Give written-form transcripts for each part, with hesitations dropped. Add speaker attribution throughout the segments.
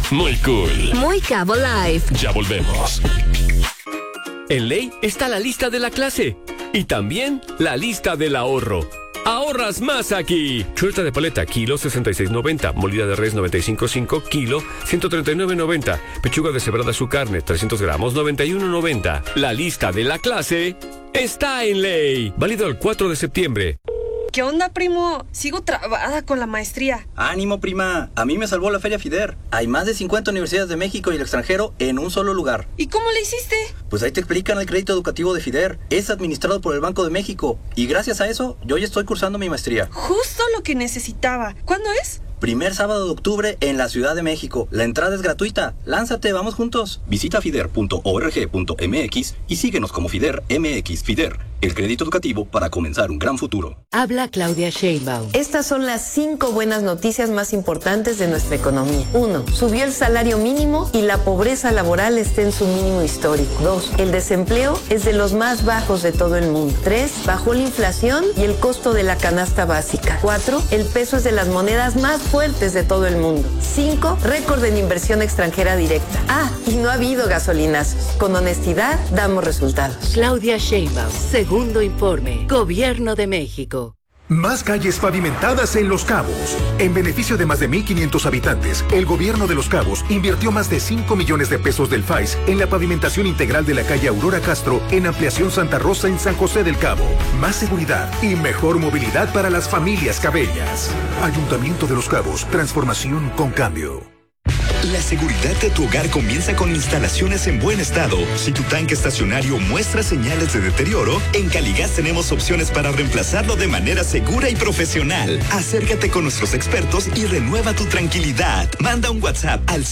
Speaker 1: Muy cool.
Speaker 2: Muy Cabo Life.
Speaker 1: Ya volvemos. En Ley está la lista de la clase y también la lista del ahorro. ¡Ahorras más aquí! Chuleta de paleta, kilo 66.90. Molida de res 95.5, kilo 139.90. Pechuga deshebrada su carne, 300 gramos, 91.90. La lista de la clase está en Ley. Válido el 4 de septiembre.
Speaker 3: ¿Qué onda, primo? Sigo trabada con la maestría.
Speaker 4: ¡Ánimo, prima! A mí me salvó la Feria FIDER. Hay más de 50 universidades de México y el extranjero en un solo lugar.
Speaker 3: ¿Y cómo le hiciste?
Speaker 4: Pues ahí te explican el crédito educativo de FIDER. Es administrado por el Banco de México. Y gracias a eso, yo ya estoy cursando mi maestría.
Speaker 3: Justo lo que necesitaba. ¿Cuándo es?
Speaker 4: Primer sábado de octubre en la Ciudad de México. La entrada es gratuita. Lánzate, vamos juntos. Visita fider.org.mx y síguenos como FIDER MX. FIDER, el crédito educativo para comenzar un gran futuro.
Speaker 2: Habla Claudia Sheinbaum.
Speaker 5: Estas son las 5 buenas noticias más importantes de nuestra economía. 1. Subió el salario mínimo y la pobreza laboral está en su mínimo histórico. 2. El desempleo es de los más bajos de todo el mundo. 3. Bajó la inflación y el costo de la canasta básica. 4. El peso es de las monedas más fuertes de todo el mundo. 5. Récord en inversión extranjera directa. Y no ha habido gasolinazos. Con honestidad damos resultados.
Speaker 2: Claudia Sheinbaum. Segundo informe. Gobierno de México.
Speaker 6: Más calles pavimentadas en Los Cabos. En beneficio de más de 1,500 habitantes, el gobierno de Los Cabos invirtió más de 5 millones de pesos del FAIS en la pavimentación integral de la calle Aurora Castro en Ampliación Santa Rosa en San José del Cabo. Más seguridad y mejor movilidad para las familias cabeñas. Ayuntamiento de Los Cabos, transformación con cambio.
Speaker 7: La seguridad de tu hogar comienza con instalaciones en buen estado. Si tu tanque estacionario muestra señales de deterioro, en Caligas tenemos opciones para reemplazarlo de manera segura y profesional. Acércate con nuestros expertos y renueva tu tranquilidad. Manda un WhatsApp al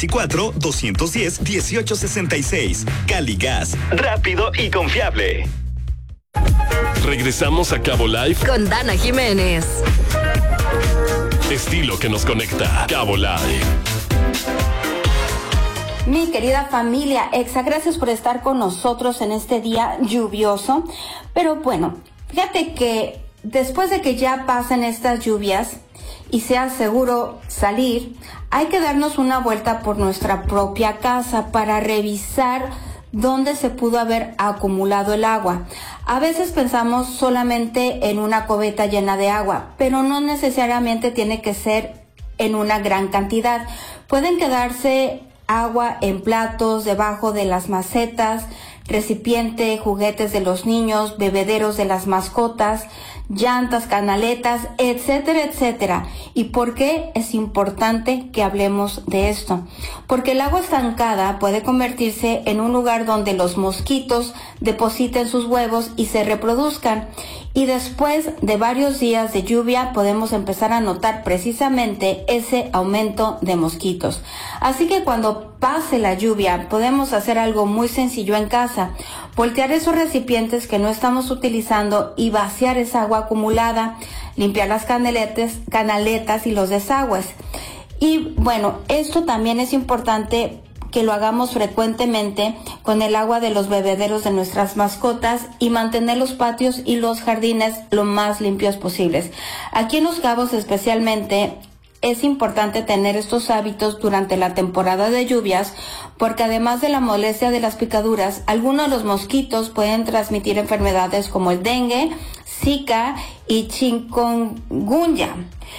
Speaker 7: 624-210-1866. Caligas, rápido y confiable.
Speaker 1: Regresamos a Cabo Life
Speaker 2: con Dana Jiménez.
Speaker 1: Estilo que nos conecta. Cabo Life.
Speaker 8: Mi querida familia Exa, gracias por estar con nosotros en este día lluvioso. Pero bueno, fíjate que después de que ya pasen estas lluvias y sea seguro salir, hay que darnos una vuelta por nuestra propia casa para revisar dónde se pudo haber acumulado el agua. A veces pensamos solamente en una cubeta llena de agua, pero no necesariamente tiene que ser en una gran cantidad. Pueden quedarse agua en platos, debajo de las macetas, recipiente, juguetes de los niños, bebederos de las mascotas, llantas, canaletas, etcétera, etcétera. ¿Y por qué es importante que hablemos de esto? Porque el agua estancada puede convertirse en un lugar donde los mosquitos depositen sus huevos y se reproduzcan. Y después de varios días de lluvia podemos empezar a notar precisamente ese aumento de mosquitos. Así que cuando pase la lluvia podemos hacer algo muy sencillo en casa. Voltear esos recipientes que no estamos utilizando y vaciar esa agua acumulada. Limpiar las canaletas y los desagües. Y bueno, esto también es importante que lo hagamos frecuentemente con el agua de los bebederos de nuestras mascotas y mantener los patios y los jardines lo más limpios posibles. Aquí en Los Cabos especialmente es importante tener estos hábitos durante la temporada de lluvias porque además de la molestia de las picaduras, algunos de los mosquitos pueden transmitir enfermedades como el dengue, zika y chikungunya.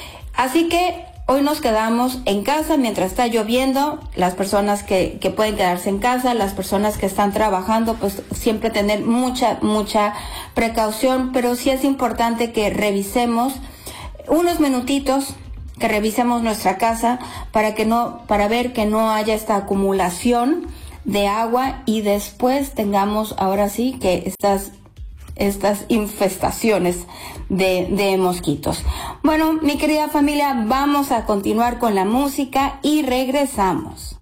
Speaker 8: Así que hoy nos quedamos en casa mientras está lloviendo. Las personas que pueden quedarse en casa, las personas que están trabajando, pues siempre tener mucha precaución. Pero sí es importante que revisemos unos minutitos, que revisemos nuestra casa para ver que no haya esta acumulación de agua y después tengamos ahora sí que estas infestaciones de mosquitos. Bueno, mi querida familia, vamos a continuar con la música y regresamos.